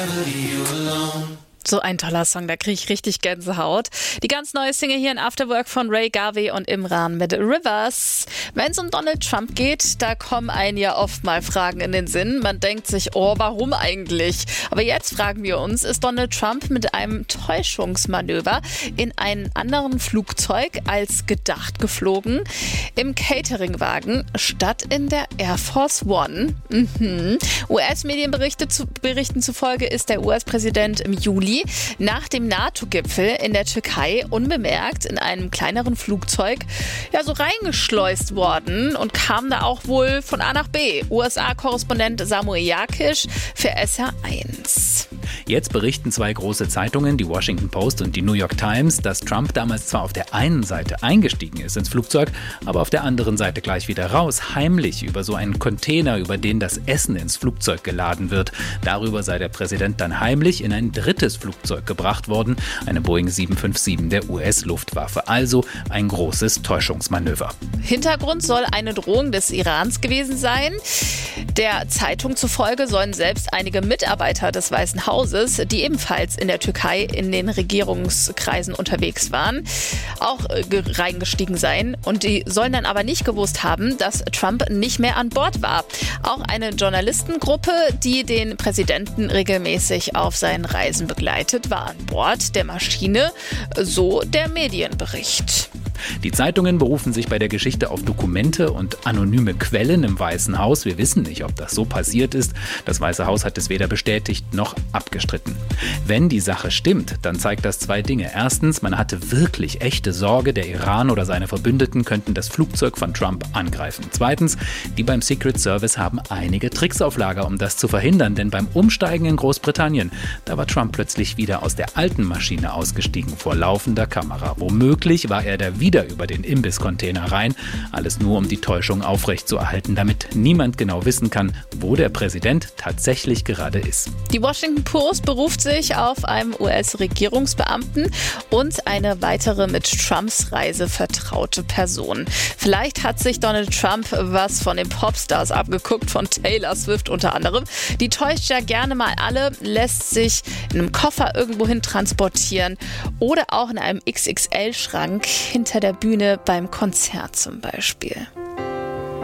So ein toller Song, da kriege ich richtig Gänsehaut. Die ganz neue Single hier in Afterwork von Ray Garvey und Imran mit Rivers. Wenn es um Donald Trump geht, da kommen einem ja oft mal Fragen in den Sinn. Man denkt sich, oh, warum eigentlich? Aber jetzt fragen wir uns, ist Donald Trump mit einem Täuschungsmanöver in einen anderen Flugzeug als gedacht geflogen? Im Cateringwagen statt in der Air Force One? US-Medien berichten zufolge ist der US-Präsident im Juli nach dem NATO-Gipfel in der Türkei unbemerkt in einem kleineren Flugzeug so reingeschleust worden und kam da auch wohl von A nach B. USA-Korrespondent Samuel Jakisch für SR1. Jetzt berichten zwei große Zeitungen, die Washington Post und die New York Times, dass Trump damals zwar auf der einen Seite eingestiegen ist ins Flugzeug, aber auf der anderen Seite gleich wieder raus, heimlich über so einen Container, über den das Essen ins Flugzeug geladen wird. Darüber sei der Präsident dann heimlich in ein drittes Flugzeug gebracht worden, eine Boeing 757 der US-Luftwaffe. Also ein großes Täuschungsmanöver. Hintergrund soll eine Drohung des Irans gewesen sein. Der Zeitung zufolge sollen selbst einige Mitarbeiter des Weißen Hauses, die ebenfalls in der Türkei in den Regierungskreisen unterwegs waren, auch reingestiegen sein. Und die sollen dann aber nicht gewusst haben, dass Trump nicht mehr an Bord war. Auch eine Journalistengruppe, die den Präsidenten regelmäßig auf seinen Reisen begleitet, war an Bord der Maschine, so der Medienbericht. Die Zeitungen berufen sich bei der Geschichte auf Dokumente und anonyme Quellen im Weißen Haus. Wir wissen nicht, ob das so passiert ist. Das Weiße Haus hat es weder bestätigt noch abgestritten. Wenn die Sache stimmt, dann zeigt das zwei Dinge. Erstens, man hatte wirklich echte Sorge, der Iran oder seine Verbündeten könnten das Flugzeug von Trump angreifen. Zweitens, die beim Secret Service haben einige Tricks auf Lager, um das zu verhindern. Denn beim Umsteigen in Großbritannien, da war Trump plötzlich wieder aus der alten Maschine ausgestiegen vor laufender Kamera. Womöglich war er da wieder über den Imbisscontainer rein. Alles nur, um die Täuschung aufrechtzuerhalten, damit niemand genau wissen kann, wo der Präsident tatsächlich gerade ist. Die Washington Post beruft sich auf einen US-Regierungsbeamten und eine weitere mit Trumps Reise vertraute Person. Vielleicht hat sich Donald Trump was von den Popstars abgeguckt, von Taylor Swift unter anderem. Die täuscht ja gerne mal alle, lässt sich in einem Koffer irgendwohin transportieren oder auch in einem XXL-Schrank hinter der Bühne beim Konzert zum Beispiel.